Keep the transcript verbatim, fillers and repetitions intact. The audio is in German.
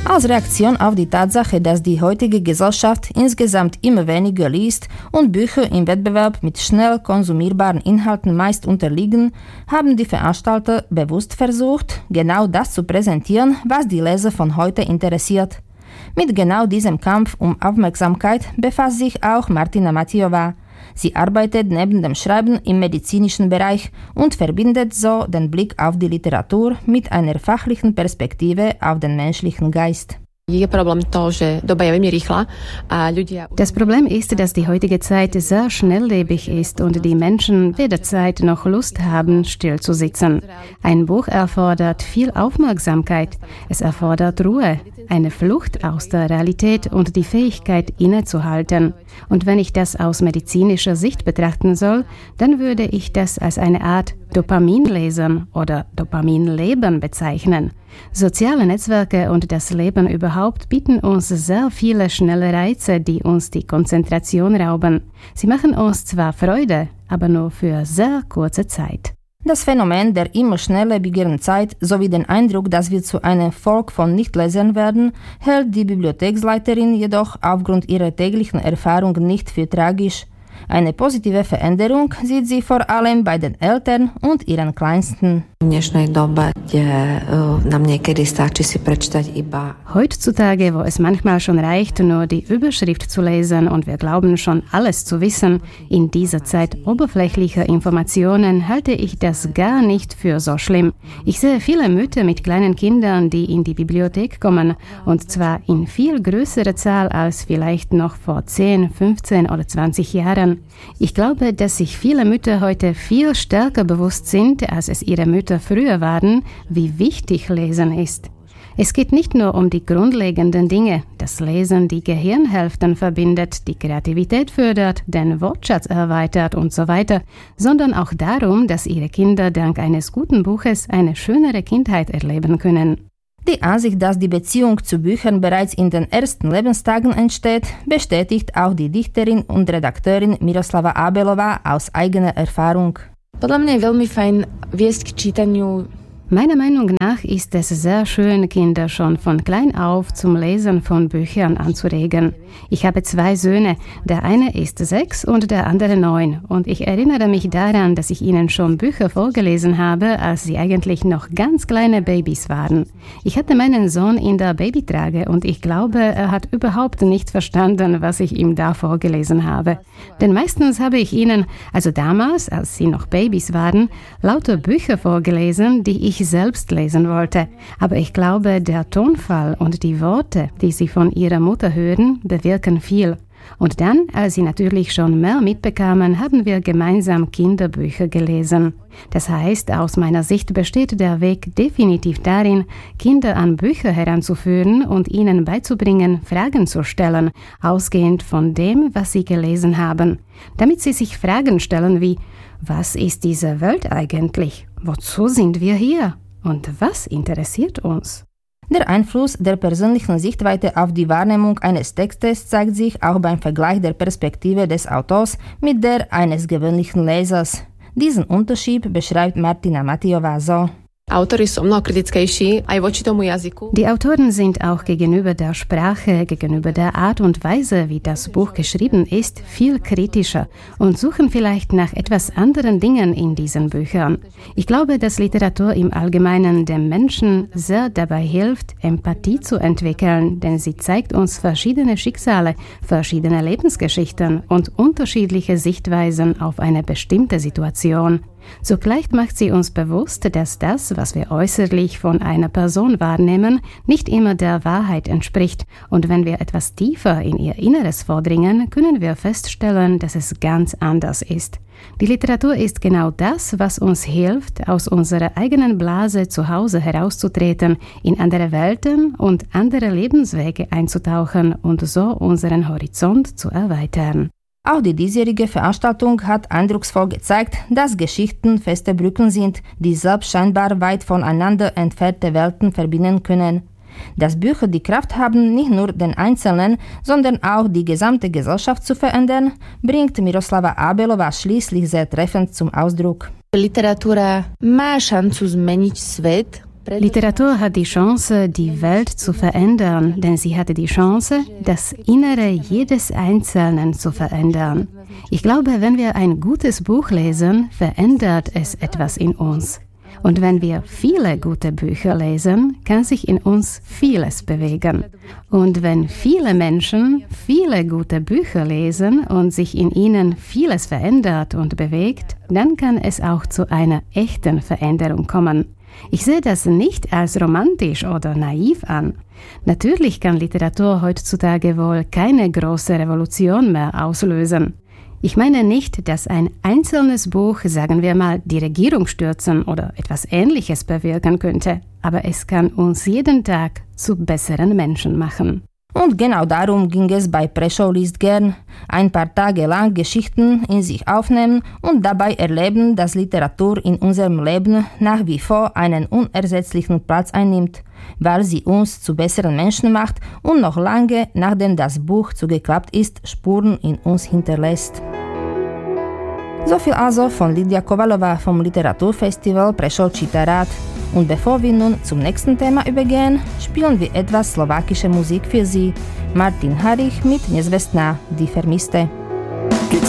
Als Reaktion auf die Tatsache, dass die heutige Gesellschaft insgesamt immer weniger liest und Bücher im Wettbewerb mit schnell konsumierbaren Inhalten meist unterliegen, haben die Veranstalter bewusst versucht, genau das zu präsentieren, was die Leser von heute interessiert. Mit genau diesem Kampf um Aufmerksamkeit befasst sich auch Martina Matijová. Sie arbeitet neben dem Schreiben im medizinischen Bereich und verbindet so den Blick auf die Literatur mit einer fachlichen Perspektive auf den menschlichen Geist. Das Problem ist, dass die heutige Zeit sehr schnelllebig ist und die Menschen weder Zeit noch Lust haben, still zu sitzen. Ein Buch erfordert viel Aufmerksamkeit. Es erfordert Ruhe, eine Flucht aus der Realität und die Fähigkeit, innezuhalten. Und wenn ich das aus medizinischer Sicht betrachten soll, dann würde ich das als eine Art Dopaminlesen oder Dopaminleben bezeichnen. Soziale Netzwerke und das Leben überhaupt bieten uns sehr viele schnelle Reize, die uns die Konzentration rauben. Sie machen uns zwar Freude, aber nur für sehr kurze Zeit. Das Phänomen der immer schnelllebigen Zeit sowie den Eindruck, dass wir zu einem Volk von Nichtlesern werden, hält die Bibliotheksleiterin jedoch aufgrund ihrer täglichen Erfahrung nicht für tragisch. Eine positive Veränderung sieht sie vor allem bei den Eltern und ihren Kleinsten. Heutzutage, wo es manchmal schon reicht, nur die Überschrift zu lesen und wir glauben schon alles zu wissen, in dieser Zeit oberflächlicher Informationen halte ich das gar nicht für so schlimm. Ich sehe viele Mütter mit kleinen Kindern, die in die Bibliothek kommen, und zwar in viel größerer Zahl als vielleicht noch vor zehn, fünfzehn oder zwanzig Jahren. Ich glaube, dass sich viele Mütter heute viel stärker bewusst sind, als es ihre Mütter früher waren, wie wichtig Lesen ist. Es geht nicht nur um die grundlegenden Dinge, dass Lesen die Gehirnhälften verbindet, die Kreativität fördert, den Wortschatz erweitert und so weiter, sondern auch darum, dass ihre Kinder dank eines guten Buches eine schönere Kindheit erleben können. Die Ansicht, dass die Beziehung zu Büchern bereits in den ersten Lebenstagen entsteht, bestätigt auch die Dichterin und Redakteurin Miroslava Abelová aus eigener Erfahrung. Podľa mňa je veľmi fajn viesť k čítaniu. Meiner Meinung nach ist es sehr schön, Kinder schon von klein auf zum Lesen von Büchern anzuregen. Ich habe zwei Söhne, der eine ist sechs und der andere neun. Und ich erinnere mich daran, dass ich ihnen schon Bücher vorgelesen habe, als sie eigentlich noch ganz kleine Babys waren. Ich hatte meinen Sohn in der Babytrage und ich glaube, er hat überhaupt nicht verstanden, was ich ihm da vorgelesen habe. Denn meistens habe ich ihnen, also damals, als sie noch Babys waren, lauter Bücher vorgelesen, die ich selbst lesen wollte. Aber ich glaube, der Tonfall und die Worte, die sie von ihrer Mutter hören, bewirken viel. Und dann, als sie natürlich schon mehr mitbekamen, haben wir gemeinsam Kinderbücher gelesen. Das heißt, aus meiner Sicht besteht der Weg definitiv darin, Kinder an Bücher heranzuführen und ihnen beizubringen, Fragen zu stellen, ausgehend von dem, was sie gelesen haben. Damit sie sich Fragen stellen wie: Was ist diese Welt eigentlich? Wozu sind wir hier? Und was interessiert uns? Der Einfluss der persönlichen Sichtweite auf die Wahrnehmung eines Textes zeigt sich auch beim Vergleich der Perspektive des Autors mit der eines gewöhnlichen Lesers. Diesen Unterschied beschreibt Martina Matijová so. Die Autoren sind auch gegenüber der Sprache, gegenüber der Art und Weise, wie das Buch geschrieben ist, viel kritischer und suchen vielleicht nach etwas anderen Dingen in diesen Büchern. Ich glaube, dass Literatur im Allgemeinen dem Menschen sehr dabei hilft, Empathie zu entwickeln, denn sie zeigt uns verschiedene Schicksale, verschiedene Lebensgeschichten und unterschiedliche Sichtweisen auf eine bestimmte Situation. Zugleich macht sie uns bewusst, dass das, was wir äußerlich von einer Person wahrnehmen, nicht immer der Wahrheit entspricht. Und wenn wir etwas tiefer in ihr Inneres vordringen, können wir feststellen, dass es ganz anders ist. Die Literatur ist genau das, was uns hilft, aus unserer eigenen Blase zu Hause herauszutreten, in andere Welten und andere Lebenswege einzutauchen und so unseren Horizont zu erweitern. Auch die diesjährige Veranstaltung hat eindrucksvoll gezeigt, dass Geschichten feste Brücken sind, die selbst scheinbar weit voneinander entfernte Welten verbinden können. Dass Bücher die Kraft haben, nicht nur den Einzelnen, sondern auch die gesamte Gesellschaft zu verändern, bringt Miroslava Abelová schließlich sehr treffend zum Ausdruck. Literatúra má šancu zmeniť svet. Literatur hat die Chance, die Welt zu verändern, denn sie hatte die Chance, das Innere jedes Einzelnen zu verändern. Ich glaube, wenn wir ein gutes Buch lesen, verändert es etwas in uns. Und wenn wir viele gute Bücher lesen, kann sich in uns vieles bewegen. Und wenn viele Menschen viele gute Bücher lesen und sich in ihnen vieles verändert und bewegt, dann kann es auch zu einer echten Veränderung kommen. Ich sehe das nicht als romantisch oder naiv an. Natürlich kann Literatur heutzutage wohl keine große Revolution mehr auslösen. Ich meine nicht, dass ein einzelnes Buch, sagen wir mal, die Regierung stürzen oder etwas Ähnliches bewirken könnte, aber es kann uns jeden Tag zu besseren Menschen machen. Und genau darum ging es bei Preschow liest gern. Ein paar Tage lang Geschichten in sich aufnehmen und dabei erleben, dass Literatur in unserem Leben nach wie vor einen unersetzlichen Platz einnimmt, weil sie uns zu besseren Menschen macht und noch lange, nachdem das Buch zugeklappt ist, Spuren in uns hinterlässt. So viel also von Lidia Kovalova vom Literaturfestival Prešov číta rád. Und bevor wir nun zum nächsten Thema übergehen, spielen wir etwas slowakische Musik für Sie. Martin Harich mit Nezvestná, die Vermisste.